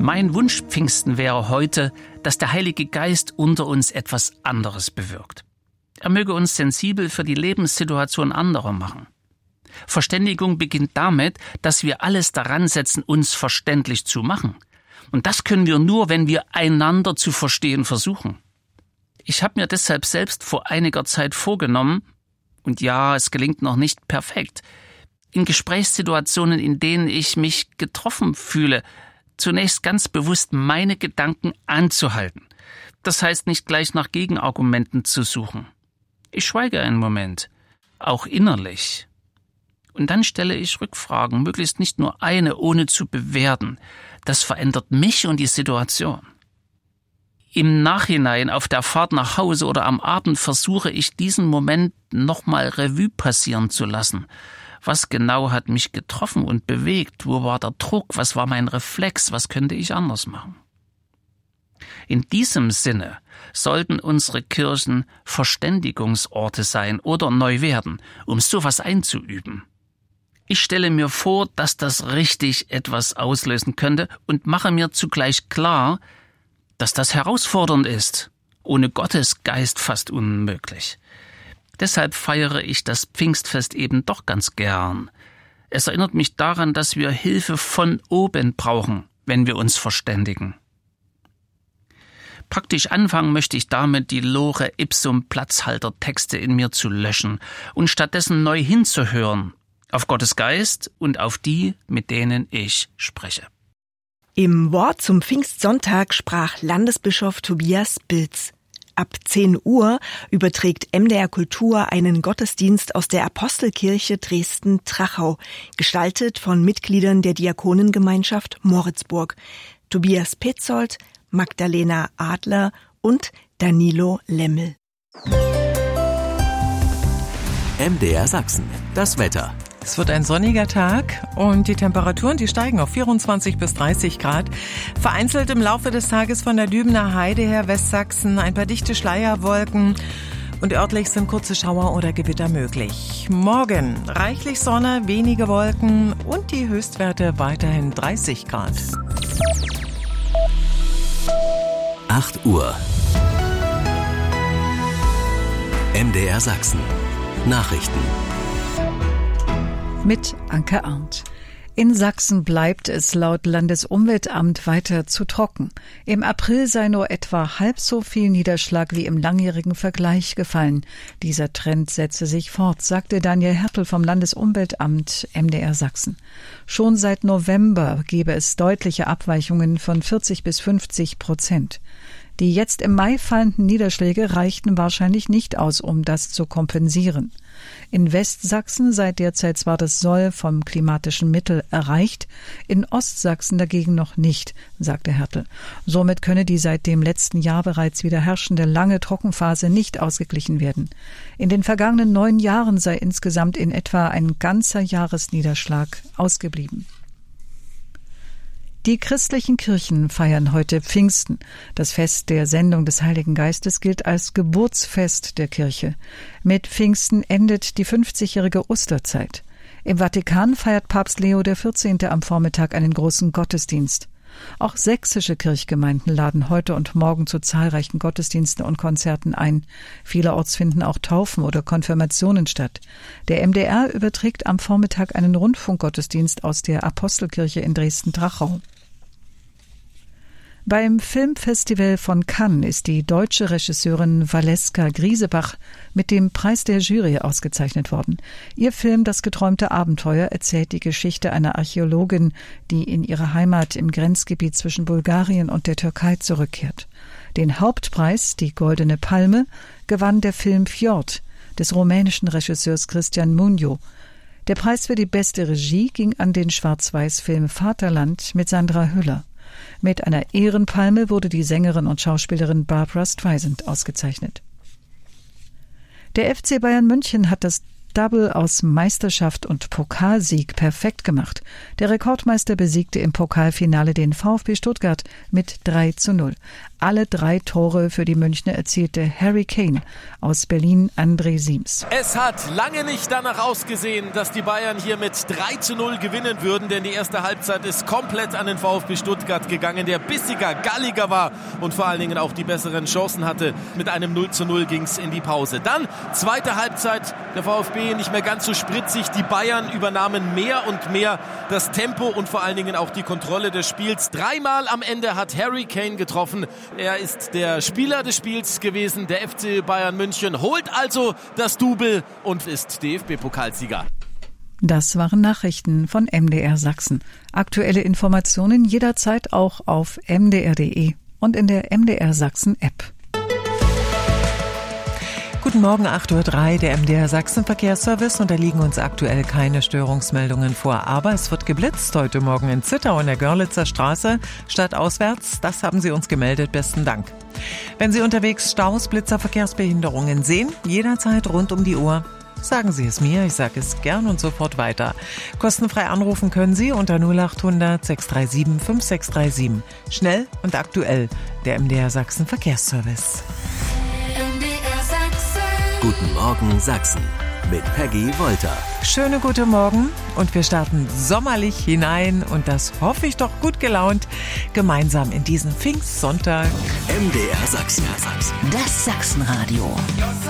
Mein Wunsch Pfingsten wäre heute, dass der Heilige Geist unter uns etwas anderes bewirkt. Er möge uns sensibel für die Lebenssituation anderer machen. Verständigung beginnt damit, dass wir alles daran setzen, uns verständlich zu machen. Und das können wir nur, wenn wir einander zu verstehen versuchen. Ich habe mir deshalb selbst vor einiger Zeit vorgenommen, und ja, es gelingt noch nicht perfekt, in Gesprächssituationen, in denen ich mich getroffen fühle, zunächst ganz bewusst meine Gedanken anzuhalten. Das heißt, nicht gleich nach Gegenargumenten zu suchen. Ich schweige einen Moment, auch innerlich. Und dann stelle ich Rückfragen, möglichst nicht nur eine, ohne zu bewerten. Das verändert mich und die Situation. Im Nachhinein, auf der Fahrt nach Hause oder am Abend, versuche ich diesen Moment nochmal Revue passieren zu lassen. Was genau hat mich getroffen und bewegt? Wo war der Druck? Was war mein Reflex? Was könnte ich anders machen? In diesem Sinne sollten unsere Kirchen Verständigungsorte sein oder neu werden, um sowas einzuüben. Ich stelle mir vor, dass das richtig etwas auslösen könnte und mache mir zugleich klar, dass das herausfordernd ist, ohne Gottes Geist fast unmöglich. Deshalb feiere ich das Pfingstfest eben doch ganz gern. Es erinnert mich daran, dass wir Hilfe von oben brauchen, wenn wir uns verständigen. Praktisch anfangen möchte ich damit, die Lore ipsum Platzhalter-Texte in mir zu löschen und stattdessen neu hinzuhören, auf Gottes Geist und auf die, mit denen ich spreche. Im Wort zum Pfingstsonntag sprach Landesbischof Tobias Bilz. Ab 10 Uhr überträgt MDR Kultur einen Gottesdienst aus der Apostelkirche Dresden-Trachau, gestaltet von Mitgliedern der Diakonengemeinschaft Moritzburg, Tobias Petzold, Magdalena Adler und Danilo Lemmel. MDR Sachsen, das Wetter. Es wird ein sonniger Tag und die Temperaturen, die steigen auf 24 bis 30 Grad. Vereinzelt im Laufe des Tages von der Lübener Heide her Westsachsen ein paar dichte Schleierwolken und örtlich sind kurze Schauer oder Gewitter möglich. Morgen reichlich Sonne, wenige Wolken und die Höchstwerte weiterhin 30 Grad. 8 Uhr. MDR Sachsen. Nachrichten. Mit Anke Arndt. In Sachsen bleibt es laut Landesumweltamt weiter zu trocken. Im April sei nur etwa halb so viel Niederschlag wie im langjährigen Vergleich gefallen. Dieser Trend setze sich fort, sagte Daniel Hertel vom Landesumweltamt MDR Sachsen. Schon seit November gebe es deutliche Abweichungen von 40 bis 50%. Die jetzt im Mai fallenden Niederschläge reichten wahrscheinlich nicht aus, um das zu kompensieren. In Westsachsen sei derzeit zwar das Soll vom klimatischen Mittel erreicht, in Ostsachsen dagegen noch nicht, sagte Hertel. Somit könne die seit dem letzten Jahr bereits wieder herrschende lange Trockenphase nicht ausgeglichen werden. In den vergangenen 9 Jahren sei insgesamt in etwa ein ganzer Jahresniederschlag ausgeblieben. Die christlichen Kirchen feiern heute Pfingsten. Das Fest der Sendung des Heiligen Geistes gilt als Geburtsfest der Kirche. Mit Pfingsten endet die 50-jährige Osterzeit. Im Vatikan feiert Papst Leo XIV. Am Vormittag einen großen Gottesdienst. Auch sächsische Kirchgemeinden laden heute und morgen zu zahlreichen Gottesdiensten und Konzerten ein. Vielerorts finden auch Taufen oder Konfirmationen statt. Der MDR überträgt am Vormittag einen Rundfunkgottesdienst aus der Apostelkirche in Dresden-Trachau. Beim Filmfestival von Cannes ist die deutsche Regisseurin Valeska Griesebach mit dem Preis der Jury ausgezeichnet worden. Ihr Film »Das geträumte Abenteuer« erzählt die Geschichte einer Archäologin, die in ihre Heimat im Grenzgebiet zwischen Bulgarien und der Türkei zurückkehrt. Den Hauptpreis, die Goldene Palme, gewann der Film Fjord des rumänischen Regisseurs Cristian Mungiu. Der Preis für die beste Regie ging an den Schwarz-Weiß-Film Vaterland mit Sandra Hüller. Mit einer Ehrenpalme wurde die Sängerin und Schauspielerin Barbra Streisand ausgezeichnet. Der FC Bayern München hat das Double aus Meisterschaft und Pokalsieg perfekt gemacht. Der Rekordmeister besiegte im Pokalfinale den VfB Stuttgart mit 3:0. Alle 3 Tore für die Münchner erzielte Harry Kane, aus Berlin André Siems. Es hat lange nicht danach ausgesehen, dass die Bayern hier mit 3:0 gewinnen würden, denn die erste Halbzeit ist komplett an den VfB Stuttgart gegangen, der bissiger, galliger war und vor allen Dingen auch die besseren Chancen hatte. Mit einem 0:0 ging es in die Pause. Dann zweite Halbzeit, der VfB nicht mehr ganz so spritzig, die Bayern übernahmen mehr und mehr das Tempo und vor allen Dingen auch die Kontrolle des Spiels. 3-mal am Ende hat Harry Kane getroffen. Er ist der Spieler des Spiels gewesen. Der FC Bayern München holt also das Double und ist DFB-Pokalsieger. Das waren Nachrichten von MDR Sachsen. Aktuelle Informationen jederzeit auch auf mdr.de und in der MDR Sachsen App. Guten Morgen, 8:03 Uhr, der MDR Sachsen Verkehrsservice. Und da liegen uns aktuell keine Störungsmeldungen vor. Aber es wird geblitzt heute Morgen in Zittau in der Görlitzer Straße, stadtauswärts. Das haben Sie uns gemeldet. Besten Dank. Wenn Sie unterwegs Staus, Blitzer, Verkehrsbehinderungen sehen, jederzeit rund um die Uhr, sagen Sie es mir, ich sage es gern und sofort weiter. Kostenfrei anrufen können Sie unter 0800 637 5637. Schnell und aktuell, der MDR Sachsen Verkehrsservice. Guten Morgen Sachsen mit Peggy Wolter. Schöne gute Morgen und wir starten sommerlich hinein und das hoffe ich doch gut gelaunt, gemeinsam in diesen Pfingstsonntag. MDR Sachsen. Das Sachsenradio.